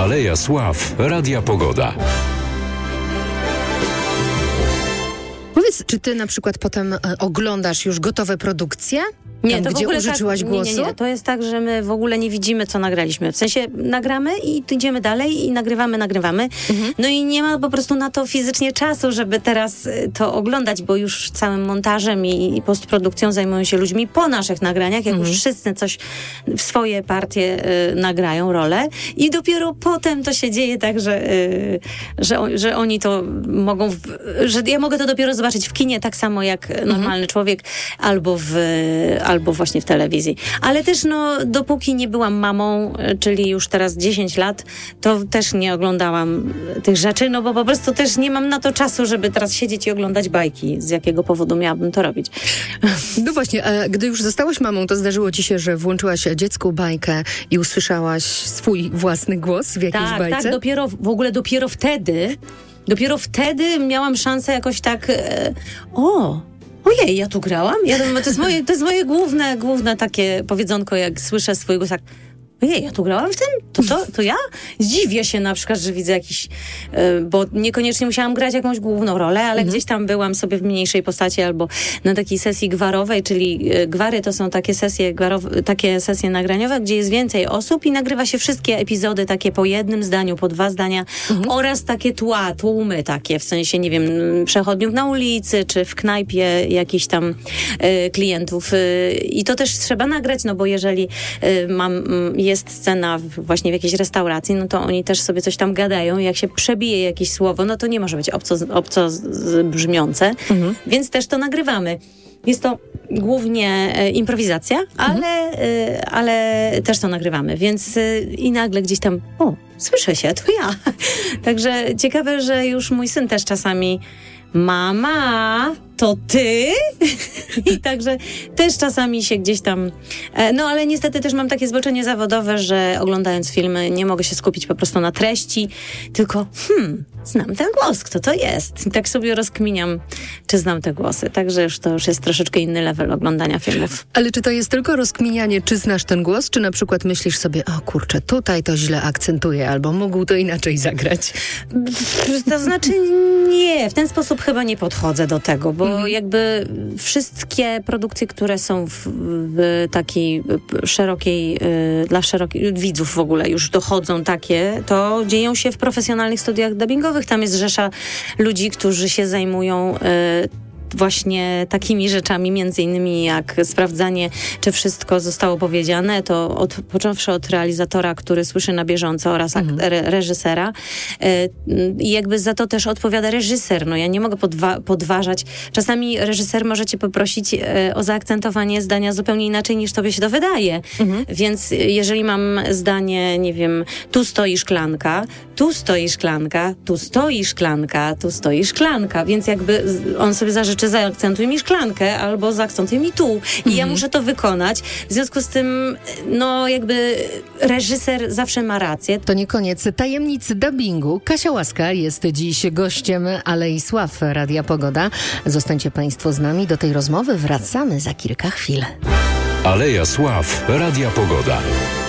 Aleja Sław Radia Pogoda. Powiedz, czy ty na przykład potem oglądasz już gotowe produkcje? Nie, tam, to gdzie w ogóle użyczyłaś tak, głosu? Nie. To jest tak, że my w ogóle nie widzimy, co nagraliśmy. W sensie nagramy i idziemy dalej i nagrywamy. No i nie ma po prostu na to fizycznie czasu, żeby teraz to oglądać, bo już całym montażem i postprodukcją zajmują się ludźmi po naszych nagraniach, jak już wszyscy coś w swoje partie nagrają, rolę i dopiero potem to się dzieje tak, że oni to mogą, że ja mogę to dopiero zobaczyć w kinie tak samo jak normalny człowiek albo właśnie w telewizji. Ale też dopóki nie byłam mamą, czyli już teraz 10 lat, to też nie oglądałam tych rzeczy, bo po prostu też nie mam na to czasu, żeby teraz siedzieć i oglądać bajki. Z jakiego powodu miałabym to robić? No właśnie, a gdy już zostałaś mamą, to zdarzyło ci się, że włączyłaś dziecku bajkę i usłyszałaś swój własny głos w jakiejś bajce? Tak, dopiero wtedy miałam szansę jakoś tak ojej, ja tu grałam? To jest moje główne takie powiedzonko, jak słyszę swój głos, tak, ojej, ja tu grałam w tym? To ja? Zdziwię się na przykład, że widzę jakiś, bo niekoniecznie musiałam grać jakąś główną rolę, ale gdzieś tam byłam sobie w mniejszej postaci albo na takiej sesji gwarowej, czyli gwary to są takie sesje nagraniowe, gdzie jest więcej osób i nagrywa się wszystkie epizody takie po jednym zdaniu, po 2 zdania oraz takie tłumy takie, w sensie, nie wiem, przechodniów na ulicy, czy w knajpie jakichś tam klientów. I to też trzeba nagrać, bo jeżeli jest scena właśnie w jakiejś restauracji, no to oni też sobie coś tam gadają i jak się przebije jakieś słowo, no to nie może być obco brzmiące, więc też to nagrywamy. Jest to głównie improwizacja, ale też to nagrywamy, więc i nagle gdzieś tam, słyszę się, to ja. Także ciekawe, że już mój syn też czasami, mama, to ty? I także też czasami się gdzieś tam... ale niestety też mam takie zboczenie zawodowe, że oglądając filmy nie mogę się skupić po prostu na treści, tylko znam ten głos, kto to jest? I tak sobie rozkminiam, czy znam te głosy. Także to już jest troszeczkę inny level oglądania filmów. Ale czy to jest tylko rozkminianie, czy znasz ten głos, czy na przykład myślisz sobie, o kurczę, tutaj to źle akcentuje, albo mógł to inaczej zagrać? To znaczy nie, w ten sposób chyba nie podchodzę do tego, bo jakby wszystkie produkcje, które są w takiej szerokiej, dla szerokich widzów w ogóle już dochodzą takie, to dzieją się w profesjonalnych studiach dubbingowych. Tam jest rzesza ludzi, którzy się zajmują właśnie takimi rzeczami, między innymi jak sprawdzanie, czy wszystko zostało powiedziane, to począwszy od realizatora, który słyszy na bieżąco, oraz reżysera. I jakby za to też odpowiada reżyser. Ja nie mogę podważać. Czasami reżyser może cię poprosić o zaakcentowanie zdania zupełnie inaczej, niż tobie się to wydaje. Więc jeżeli mam zdanie, nie wiem, tu stoi szklanka, tu stoi szklanka, tu stoi szklanka, tu stoi szklanka, więc jakby on sobie zażyczy, zaakcentuj mi szklankę albo zaakcentuj mi tu. I ja muszę to wykonać. W związku z tym, jakby reżyser zawsze ma rację. To nie koniec tajemnicy dubbingu. Kasia Łaska jest dziś gościem Alei Sław Radia Pogoda. Zostańcie Państwo z nami. Do tej rozmowy wracamy za kilka chwil. Aleja Sław Radia Pogoda.